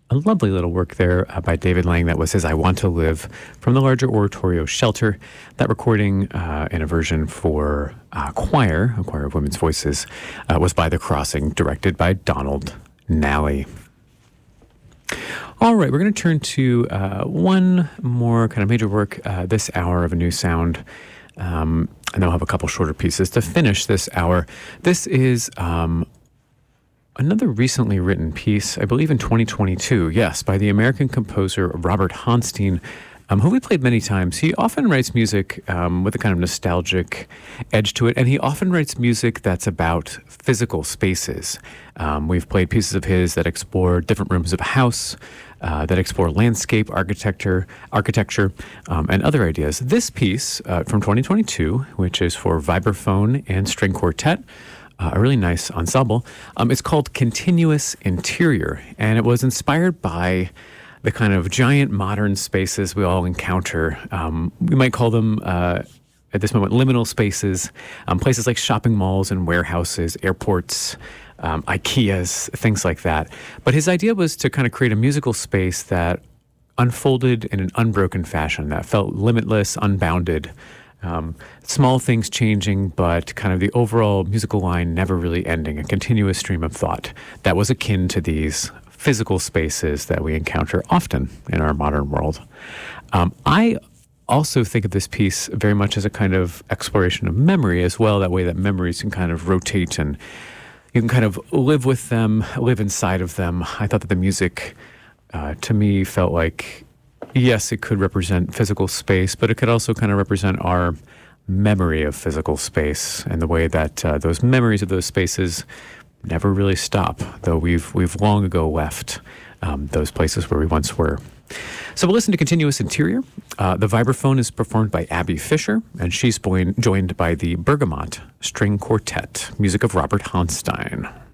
A lovely little work there by David Lang that was his I Want to Live from the larger oratorio Shelter. That recording in a version for a choir of women's voices, was by The Crossing, directed by Donald Nally. All right, we're going to turn to one more kind of major work this hour of A New Sound. And then we'll have a couple shorter pieces to finish this hour. This is another recently written piece, I believe in 2022, yes, by the American composer Robert Honstein, who we played many times. He often writes music with a kind of nostalgic edge to it, and he often writes music that's about physical spaces. We've played pieces of his that explore different rooms of a house, that explore landscape architecture, and other ideas. This piece from 2022, which is for vibraphone and string quartet, a really nice ensemble. It's called Continuous Interior, and it was inspired by the kind of giant modern spaces we all encounter. We might call them, at this moment, liminal spaces, places like shopping malls and warehouses, airports, IKEAs, things like that. But his idea was to kind of create a musical space that unfolded in an unbroken fashion, that felt limitless, unbounded. Small things changing, but kind of the overall musical line never really ending, a continuous stream of thought that was akin to these physical spaces that we encounter often in our modern world. I also think of this piece very much as a kind of exploration of memory as well, that way that memories can kind of rotate and you can kind of live with them, live inside of them. I thought that the music, to me, felt like, yes, it could represent physical space, but it could also kind of represent our memory of physical space and the way that those memories of those spaces never really stop, though we've long ago left those places where we once were. So we'll listen to Continuous Interior. The vibraphone is performed by Abby Fisher, and she's joined by the Bergamot String Quartet, music of Robert Honstein.